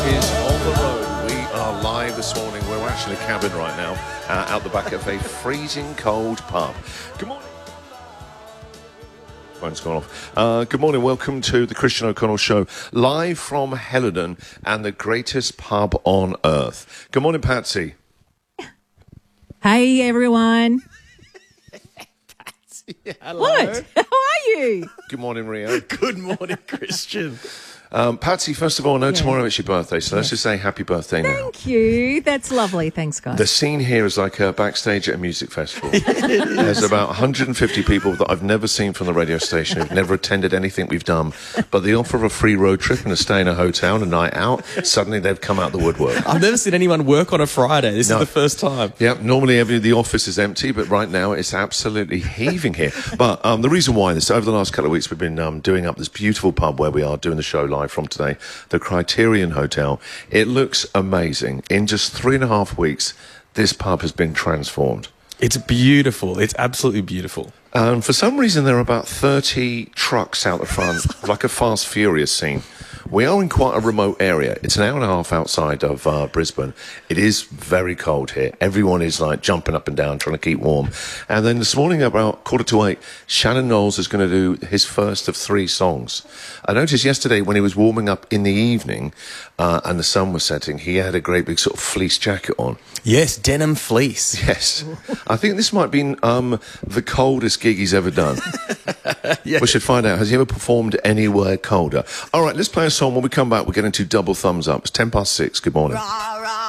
is on the road. We are live this morning. We're actually in a cabin right now, out the back of a freezing cold pub. Good morning. Phone's gone off. Good morning. Welcome to the Christian O'Connell Show, live from Helidon and the greatest pub on earth. Good morning, Patsy. Hey, everyone. Patsy, hello. What? How are you? Good morning, Rio. Good morning, Christian. Patsy, first of all, I know tomorrow is your birthday, so let's just say happy birthday now. Thank you. That's lovely. Thanks, guys. The scene here is like a backstage at a music festival. There's about 150 people that I've never seen from the radio station, who've never attended anything we've done, but the offer of a free road trip and a stay in a hotel and a night out, suddenly they've come out the woodwork. I've never seen anyone work on a Friday. This is the first time. Yeah, normally the office is empty, but right now it's absolutely heaving here. But the reason why this, over the last couple of weeks, we've been doing up this beautiful pub where we are doing the show live from today, the Criterion Hotel. It looks amazing. In just 3.5 weeks, this pub has been transformed. It's beautiful. It's absolutely beautiful. For some reason, there are about 30 trucks out the front, like a Fast Furious scene. We are in quite a remote area. It's an hour and a half outside of Brisbane. It is very cold here. Everyone is like jumping up and down, trying to keep warm. And then this morning, about 7:45, Shannon Knowles is going to do his first of 3 songs. I noticed yesterday when he was warming up in the evening and the sun was setting, he had a great big sort of fleece jacket on. Yes, denim fleece. Yes. I think this might be the coldest gig he's ever done. Yeah. We should find out. Has he ever performed anywhere colder? All right, let's play a song. When we come back, we'll get into double thumbs up. It's 6:10. Good morning.